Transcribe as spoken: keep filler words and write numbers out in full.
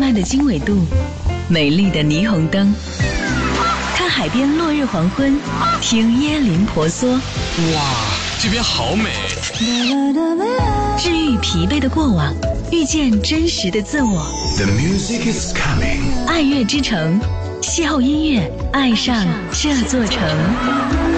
漫的经纬度，美丽的霓虹灯，看海边落日黄昏，听椰林婆娑。 哇，这边好美！ 治愈疲惫的过往，遇见真实的自我。 The music is coming。 爱乐之城，邂逅音乐，爱上这座城。